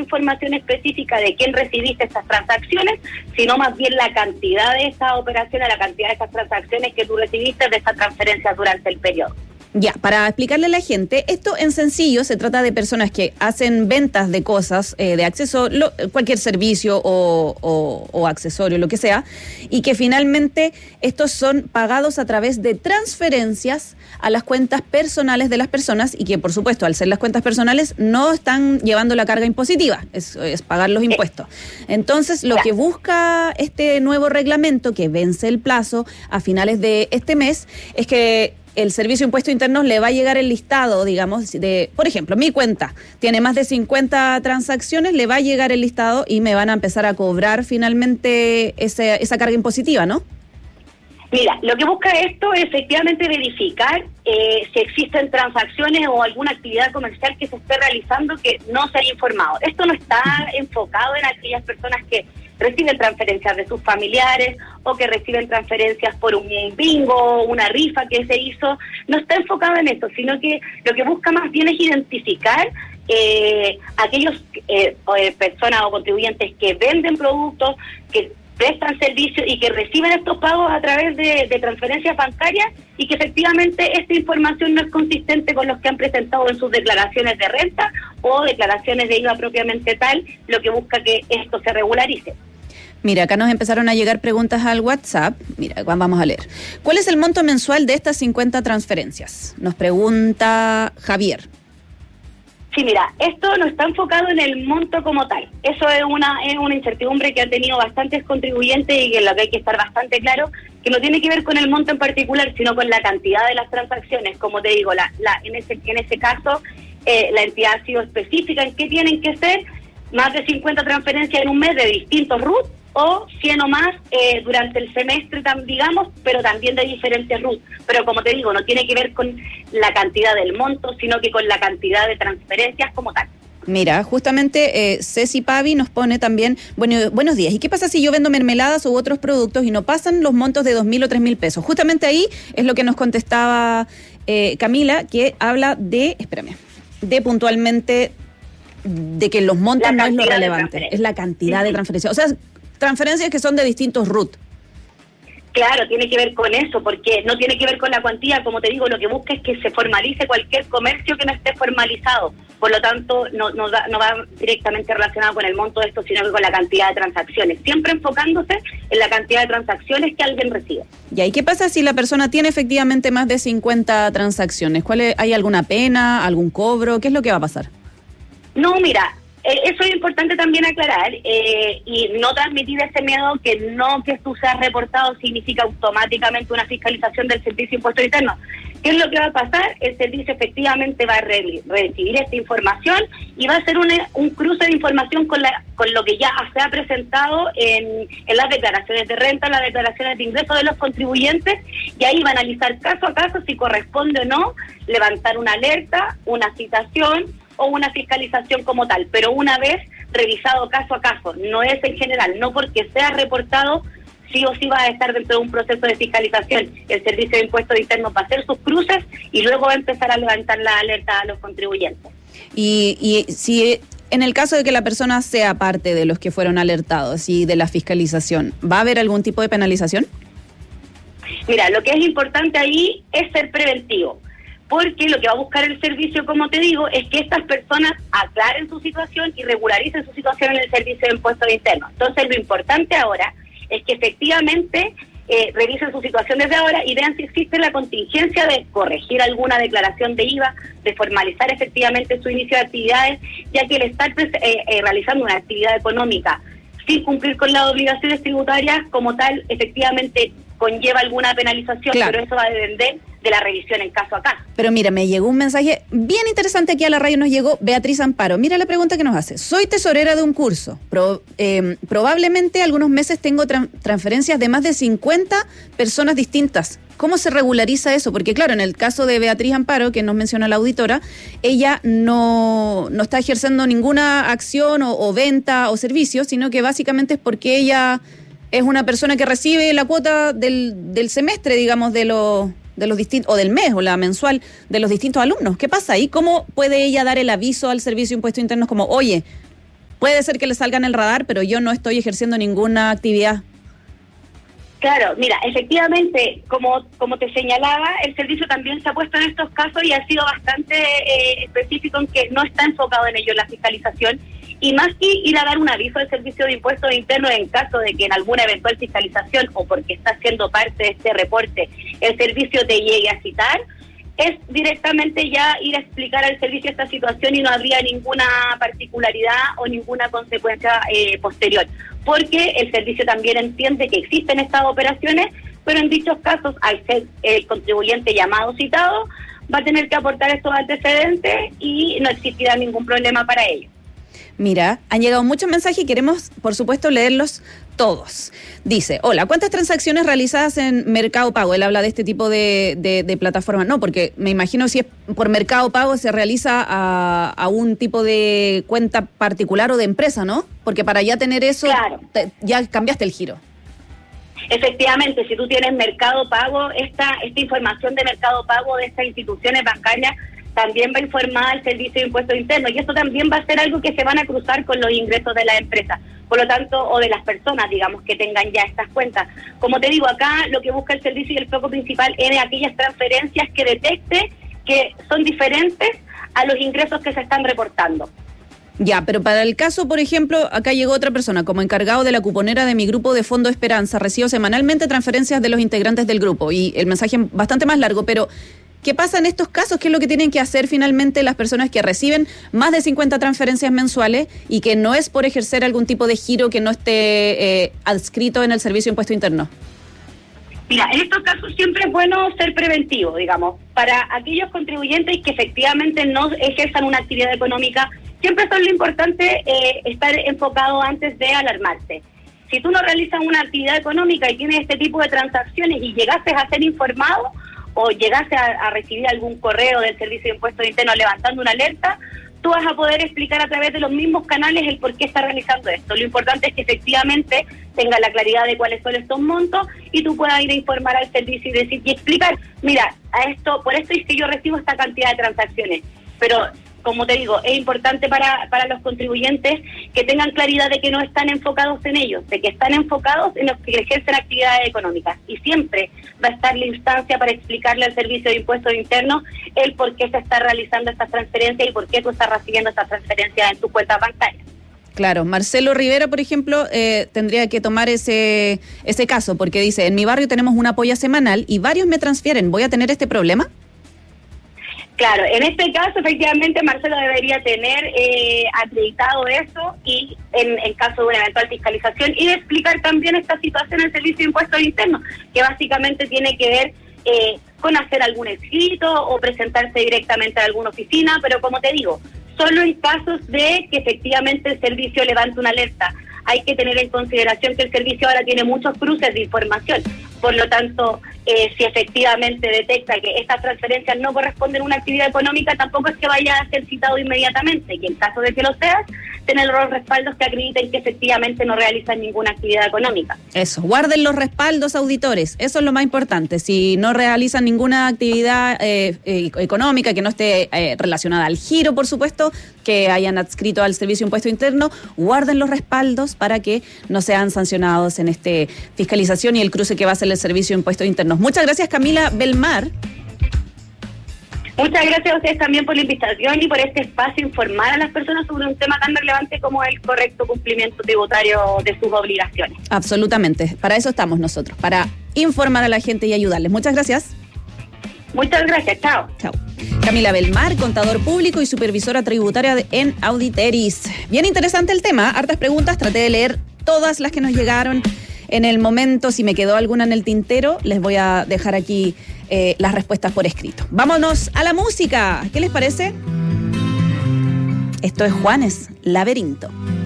información específica de quién recibiste estas transacciones, sino más bien la cantidad de esas operaciones, la cantidad de esas transacciones que tú recibiste de estas transferencias durante el periodo. Ya, para explicarle a la gente, esto en sencillo se trata de personas que hacen ventas de cosas, de acceso, cualquier servicio o accesorio, lo que sea, y que finalmente estos son pagados a través de transferencias a las cuentas personales de las personas y que, por supuesto, al ser las cuentas personales, no están llevando la carga impositiva, es pagar los impuestos. Entonces, lo que busca este nuevo reglamento, que vence el plazo a finales de este mes, es que el Servicio de Impuestos Internos le va a llegar el listado, digamos, de, por ejemplo, mi cuenta tiene más de 50 transacciones, le va a llegar el listado y me van a empezar a cobrar finalmente esa carga impositiva, ¿no? Mira, lo que busca esto es efectivamente verificar si existen transacciones o alguna actividad comercial que se esté realizando que no se haya informado. Esto no está enfocado en aquellas personas que reciben transferencias de sus familiares o que reciben transferencias por un bingo, una rifa que se hizo. No está enfocado en eso, sino que lo que busca más bien es identificar aquellos personas o contribuyentes que venden productos, que prestan servicios y que reciben estos pagos a través de transferencias bancarias y que efectivamente esta información no es consistente con los que han presentado en sus declaraciones de renta o declaraciones de IVA propiamente tal, lo que busca que esto se regularice. Mira, acá nos empezaron a llegar preguntas al WhatsApp. Mira, vamos a leer. ¿Cuál es el monto mensual de estas 50 transferencias? Nos pregunta Javier. Sí, mira, esto no está enfocado en el monto como tal. Eso es una incertidumbre que han tenido bastantes contribuyentes y en la que hay que estar bastante claro, que no tiene que ver con el monto en particular, sino con la cantidad de las transacciones. Como te digo, en ese caso, la entidad ha sido específica en qué tienen que ser más de 50 transferencias en un mes de distintos RUT o 100 o más durante el semestre, digamos, pero también de diferentes RUT. Pero como te digo, no tiene que ver con la cantidad del monto, sino que con la cantidad de transferencias como tal. Mira, justamente Ceci Pavi nos pone también, buenos días. ¿Y qué pasa si yo vendo mermeladas u otros productos y no pasan los montos de 2.000 o 3.000 pesos? Justamente ahí es lo que nos contestaba Camila, que habla de puntualmente de que los montos no es lo relevante, es la cantidad de transferencias. O sea, transferencias que son de distintos RUT. Claro, tiene que ver con eso, porque no tiene que ver con la cuantía, como te digo, lo que busca es que se formalice cualquier comercio que no esté formalizado. Por lo tanto, no va directamente relacionado con el monto de esto, sino que con la cantidad de transacciones, siempre enfocándose en la cantidad de transacciones que alguien recibe. ¿Y qué pasa si la persona tiene efectivamente más de 50 transacciones? ¿Hay alguna pena, algún cobro? ¿Qué es lo que va a pasar? No, mira, eso es importante también aclarar y no transmitir ese miedo que tú seas reportado significa automáticamente una fiscalización del Servicio de Impuestos Internos. ¿Qué es lo que va a pasar? El servicio efectivamente va a recibir esta información y va a hacer un cruce de información con lo que ya se ha presentado en las declaraciones de renta, las declaraciones de ingresos de los contribuyentes, y ahí va a analizar caso a caso si corresponde o no levantar una alerta, una citación o una fiscalización como tal, pero una vez revisado caso a caso, no es en general, no porque sea reportado sí o sí va a estar dentro de un proceso de fiscalización. El Servicio de Impuestos Internos va a hacer sus cruces y luego va a empezar a levantar la alerta a los contribuyentes. Y si en el caso de que la persona sea parte de los que fueron alertados y de la fiscalización, ¿va a haber algún tipo de penalización? Mira, lo que es importante ahí es ser preventivo, porque lo que va a buscar el servicio, como te digo, es que estas personas aclaren su situación y regularicen su situación en el Servicio de Impuestos Internos. Entonces, lo importante ahora es que efectivamente revisen su situación desde ahora y vean si existe la contingencia de corregir alguna declaración de IVA, de formalizar efectivamente su inicio de actividades, ya que el estar realizando una actividad económica sin cumplir con las obligaciones tributarias como tal, efectivamente conlleva alguna penalización, claro. Pero eso va a depender de la revisión en caso a caso. Pero mira, me llegó un mensaje bien interesante aquí a la radio, nos llegó Beatriz Amparo. Mira la pregunta que nos hace. Soy tesorera de un curso. Probablemente algunos meses tengo transferencias de más de 50 personas distintas. ¿Cómo se regulariza eso? Porque claro, en el caso de Beatriz Amparo, que nos menciona la auditora, ella no está ejerciendo ninguna acción o venta o servicio, sino que básicamente es porque ella es una persona que recibe la cuota del semestre, digamos, de los distintos, o del mes, o la mensual, de los distintos alumnos. ¿Qué pasa ahí? ¿Cómo puede ella dar el aviso al Servicio de Impuestos Internos como, oye, puede ser que le salga en el radar, pero yo no estoy ejerciendo ninguna actividad. Claro, mira, efectivamente, como te señalaba, el servicio también se ha puesto en estos casos y ha sido bastante específico en que no está enfocado en ello la fiscalización. Y más que ir a dar un aviso al Servicio de Impuestos Internos en caso de que en alguna eventual fiscalización o porque está siendo parte de este reporte el servicio te llegue a citar, es directamente ya ir a explicar al servicio esta situación y no habría ninguna particularidad o ninguna consecuencia posterior. Porque el servicio también entiende que existen estas operaciones, pero en dichos casos, al ser el contribuyente llamado citado, va a tener que aportar estos antecedentes y no existirá ningún problema para ello. Mira, han llegado muchos mensajes y queremos, por supuesto, leerlos todos. Dice, hola, ¿cuántas transacciones realizadas en Mercado Pago? Él habla de este tipo de plataformas. No, porque me imagino si es por Mercado Pago se realiza a un tipo de cuenta particular o de empresa, ¿no? Porque para ya tener eso, claro, ya cambiaste el giro. Efectivamente, si tú tienes Mercado Pago, esta información de Mercado Pago de estas instituciones bancarias también va a informar al Servicio de Impuestos Internos y esto también va a ser algo que se van a cruzar con los ingresos de la empresa, por lo tanto, o de las personas, digamos, que tengan ya estas cuentas. Como te digo, acá lo que busca el servicio y el foco principal es de aquellas transferencias que detecte que son diferentes a los ingresos que se están reportando. Ya, pero para el caso, por ejemplo, acá llegó otra persona, como encargado de la cuponera de mi grupo de Fondo Esperanza, recibo semanalmente transferencias de los integrantes del grupo, y el mensaje es bastante más largo, pero ¿qué pasa en estos casos? ¿Qué es lo que tienen que hacer finalmente las personas que reciben más de 50 transferencias mensuales y que no es por ejercer algún tipo de giro que no esté adscrito en el Servicio de Impuesto Interno? Mira, en estos casos siempre es bueno ser preventivo, digamos. Para aquellos contribuyentes que efectivamente no ejerzan una actividad económica, siempre es lo importante estar enfocado antes de alarmarse. Si tú no realizas una actividad económica y tienes este tipo de transacciones y llegases a ser informado, o llegase a recibir algún correo del Servicio de Impuestos Internos levantando una alerta, tú vas a poder explicar a través de los mismos canales el por qué está realizando esto. Lo importante es que efectivamente tenga la claridad de cuáles son estos montos y tú puedas ir a informar al servicio y decir y explicar, mira, por esto es que yo recibo esta cantidad de transacciones, pero como te digo, es importante para los contribuyentes que tengan claridad de que no están enfocados en ellos, de que están enfocados en los que ejercen actividades económicas. Y siempre va a estar la instancia para explicarle al Servicio de Impuestos Internos el por qué se está realizando estas transferencias y por qué tú estás recibiendo estas transferencias en tu cuenta bancaria. Claro, Marcelo Rivera, por ejemplo, tendría que tomar ese caso, porque dice, en mi barrio tenemos una polla semanal y varios me transfieren, ¿voy a tener este problema? Claro, en este caso efectivamente Marcelo debería tener acreditado eso y en caso de una eventual fiscalización y de explicar también esta situación en el Servicio de Impuestos Internos, que básicamente tiene que ver con hacer algún escrito o presentarse directamente a alguna oficina, pero como te digo, solo en casos de que efectivamente el servicio levante una alerta. Hay que tener en consideración que el servicio ahora tiene muchos cruces de información. Por lo tanto, si efectivamente detecta que estas transferencias no corresponden a una actividad económica, tampoco es que vaya a ser citado inmediatamente. Y en caso de que lo seas, tener los respaldos que acrediten que efectivamente no realizan ninguna actividad económica. Eso, guarden los respaldos, auditores. Eso es lo más importante. Si no realizan ninguna actividad económica que no esté relacionada al giro, por supuesto, que hayan adscrito al Servicio de Impuesto Interno, guarden los respaldos para que no sean sancionados en este fiscalización y el cruce que va a hacer el Servicio de Impuestos Internos. Muchas gracias, Camila Belmar. Muchas gracias a ustedes también por la invitación y por este espacio, informar a las personas sobre un tema tan relevante como el correcto cumplimiento tributario de sus obligaciones. Absolutamente, para eso estamos nosotros, para informar a la gente y ayudarles. Muchas gracias. Muchas gracias, chao. Chao. Camila Belmar, contador público y supervisora tributaria en Auditeris. Bien interesante el tema, hartas preguntas, traté de leer todas las que nos llegaron en el momento. Si me quedó alguna en el tintero, les voy a dejar aquí las respuestas por escrito. Vámonos a la música. ¿Qué les parece? Esto es Juanes, Laberinto.